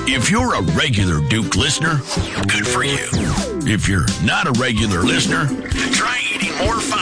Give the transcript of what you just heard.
If you're a regular Duke listener, good for you. If you're not a regular listener, try eating more